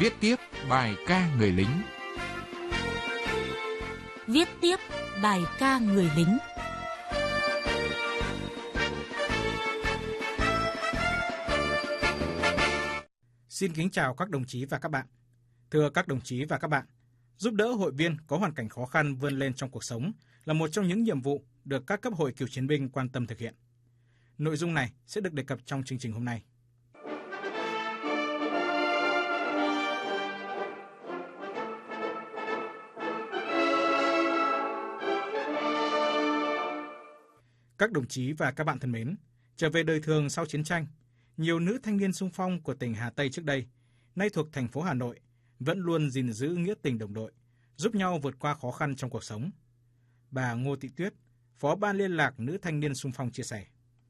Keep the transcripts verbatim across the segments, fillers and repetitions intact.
Viết tiếp bài ca người lính. Viết tiếp bài ca người lính. Xin kính chào các đồng chí và các bạn. Thưa các đồng chí và các bạn, giúp đỡ hội viên có hoàn cảnh khó khăn vươn lên trong cuộc sống là một trong những nhiệm vụ được các cấp hội cựu chiến binh quan tâm thực hiện. Nội dung này sẽ được đề cập trong chương trình hôm nay. Các đồng chí và các bạn thân mến, trở về đời thường sau chiến tranh, nhiều nữ thanh niên xung phong của tỉnh Hà Tây trước đây, nay thuộc thành phố Hà Nội, vẫn luôn gìn giữ nghĩa tình đồng đội, giúp nhau vượt qua khó khăn trong cuộc sống. Bà Ngô Thị Tuyết, Phó Ban Liên lạc Nữ Thanh niên xung phong chia sẻ.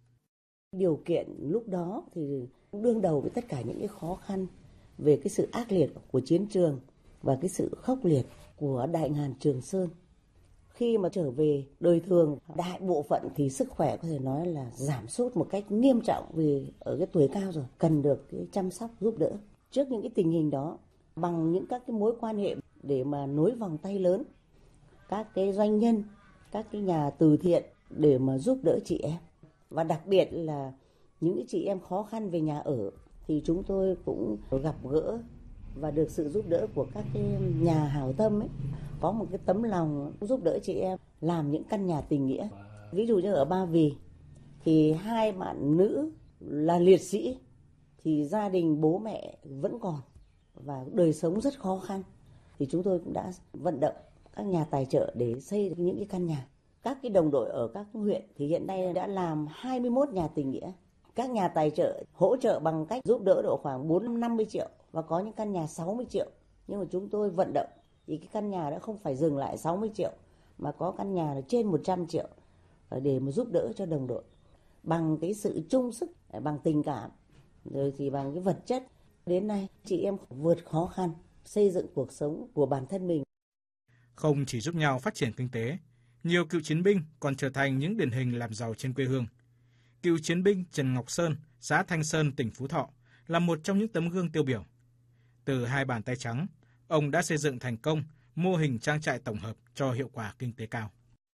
Điều kiện lúc đó thì đương đầu với tất cả những cái khó khăn về cái sự ác liệt của chiến trường và cái sự khốc liệt của đại ngàn Trường Sơn. Khi mà trở về đời thường, đại bộ phận thì sức khỏe có thể nói là giảm sút một cách nghiêm trọng vì ở cái tuổi cao rồi, cần được cái chăm sóc giúp đỡ. Trước những cái tình hình đó, bằng những các cái mối quan hệ để mà nối vòng tay lớn, các cái doanh nhân, các cái nhà từ thiện để mà giúp đỡ chị em. Và đặc biệt là những cái chị em khó khăn về nhà ở thì chúng tôi cũng gặp gỡ và được sự giúp đỡ của các cái nhà hảo tâm ấy, có một cái tấm lòng giúp đỡ chị em làm những căn nhà tình nghĩa. Ví dụ như ở Ba Vì thì hai bạn nữ là liệt sĩ thì gia đình bố mẹ vẫn còn và đời sống rất khó khăn, thì chúng tôi cũng đã vận động các nhà tài trợ để xây những cái căn nhà. Các cái đồng đội ở các huyện thì hiện nay đã làm hai mươi mốt nhà tình nghĩa. Các nhà tài trợ hỗ trợ bằng cách giúp đỡ độ khoảng bốn trăm năm mươi triệu và có những căn nhà sáu mươi triệu. Nhưng mà chúng tôi vận động thì cái căn nhà đã không phải dừng lại sáu mươi triệu mà có căn nhà là trên một trăm triệu để mà giúp đỡ cho đồng đội. Bằng cái sự chung sức, bằng tình cảm, rồi thì bằng cái vật chất. Đến nay chị em vượt khó khăn, xây dựng cuộc sống của bản thân mình. Không chỉ giúp nhau phát triển kinh tế, nhiều cựu chiến binh còn trở thành những điển hình làm giàu trên quê hương. Cựu chiến binh Trần Ngọc Sơn, xã Thanh Sơn, tỉnh Phú Thọ là một trong những tấm gương tiêu biểu. Từ hai bàn tay trắng, ông đã xây dựng thành công mô hình trang trại tổng hợp cho hiệu quả kinh tế cao.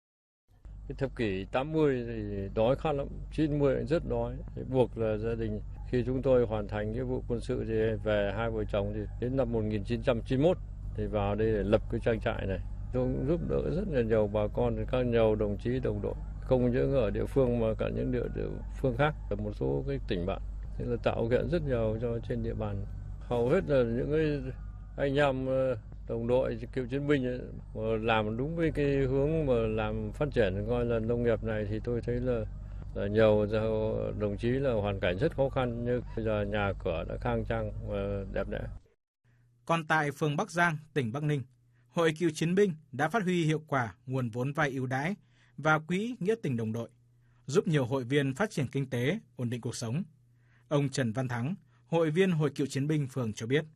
Cái thập kỷ tám mươi thì đói khát lắm, chín mươi rất đói. Thì buộc là gia đình khi chúng tôi hoàn thành nghĩa vụ quân sự thì về hai vợ chồng thì đến năm một nghìn chín trăm chín mươi mốt thì vào đây để lập cái trang trại này. Tôi cũng giúp đỡ rất là nhiều bà con, các nhiều đồng chí đồng đội, không những ở địa phương mà cả những địa, địa phương khác ở một số cái tỉnh bạn. Thế là tạo kiện rất nhiều cho trên địa bàn. Hầu hết là những cái anh em đồng đội cựu chiến binh mà làm đúng với cái hướng mà làm phát triển coi là nông nghiệp này thì tôi thấy là, là nhiều đồng chí là hoàn cảnh rất khó khăn, nhưng bây giờ nhà cửa đã khang trang và đẹp đẽ. Còn tại phường Bắc Giang, tỉnh Bắc Ninh, Hội cựu chiến binh đã phát huy hiệu quả nguồn vốn vay ưu đãi và quỹ nghĩa tình đồng đội, giúp nhiều hội viên phát triển kinh tế, ổn định cuộc sống. Ông Trần Văn Thắng, hội viên Hội cựu chiến binh phường cho biết.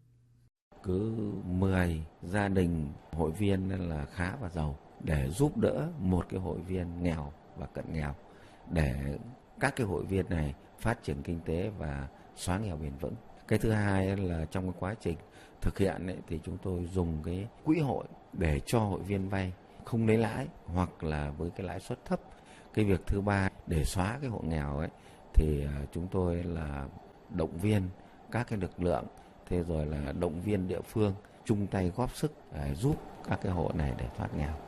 Cứ mười gia đình hội viên là khá và giàu để giúp đỡ một cái hội viên nghèo và cận nghèo, để các cái hội viên này phát triển kinh tế và xóa nghèo bền vững. Cái thứ hai là trong cái quá trình thực hiện ấy, thì chúng tôi dùng cái quỹ hội để cho hội viên vay không lấy lãi hoặc là với cái lãi suất thấp. Cái việc thứ ba để xóa cái hộ nghèo ấy thì chúng tôi là động viên các cái lực lượng, thế rồi là động viên địa phương chung tay góp sức để giúp các cái hộ này để thoát nghèo.